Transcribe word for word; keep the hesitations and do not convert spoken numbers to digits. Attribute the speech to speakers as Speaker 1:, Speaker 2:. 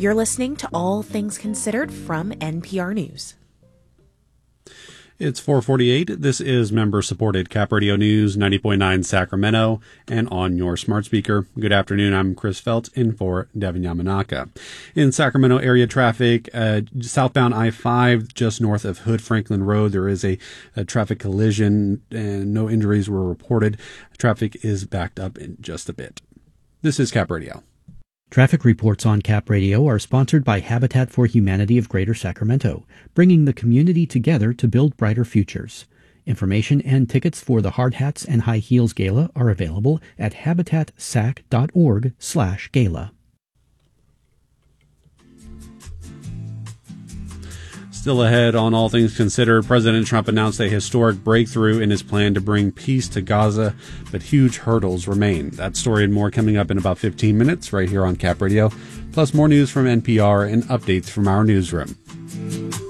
Speaker 1: You're listening to All Things Considered from N P R News.
Speaker 2: It's four forty-eight. This is member-supported Cap Radio News, ninety point nine Sacramento, and on your smart speaker. Good afternoon. I'm Chris Felt in for Devin Yamanaka. In Sacramento area traffic, uh, southbound I five, just north of Hood Franklin Road, there is a, a traffic collision and no injuries were reported. Traffic is backed up in just a bit. This is Cap Radio.
Speaker 3: Traffic reports on Cap Radio are sponsored by Habitat for Humanity of Greater Sacramento, bringing the community together to build brighter futures. Information and tickets for the Hard Hats and High Heels Gala are available at habitatsac.org slash gala.
Speaker 2: Still ahead on All Things Considered, President Trump announced a historic breakthrough in his plan to bring peace to Gaza, but huge hurdles remain. That story and more coming up in about fifteen minutes right here on Cap Radio, plus more news from N P R and updates from our newsroom.